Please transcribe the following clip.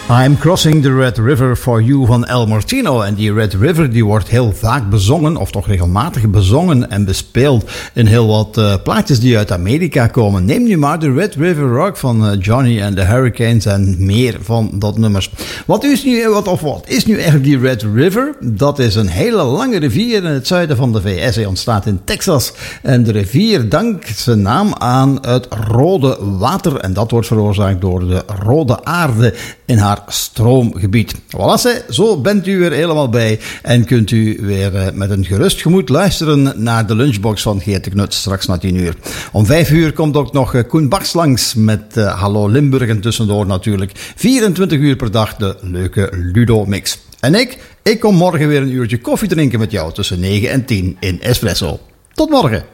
I'm Crossing the Red River for You van El Martino. En die Red River die wordt heel vaak bezongen, of toch regelmatig bezongen en bespeeld in heel wat plaatjes die uit Amerika komen. Neem nu maar de Red River Rock van Johnny and the Hurricanes en meer van dat nummers. Wat is nu eigenlijk die Red River? Dat is een hele lange rivier in het zuiden van de VS. Hij ontstaat in Texas. En de rivier dankt zijn naam aan het rode water. En dat wordt veroorzaakt door de rode aarde in haar stroomgebied. Voilà, zo bent u weer helemaal bij en kunt u weer met een gerust gemoed luisteren naar de lunchbox van Geert de Knut straks na 10 uur. Om 5 uur komt ook nog Koen Baks langs met Hallo Limburg en tussendoor natuurlijk 24 uur per dag de leuke Ludo Mix. En ik kom morgen weer een uurtje koffie drinken met jou tussen 9 en 10 in Espresso. Tot morgen!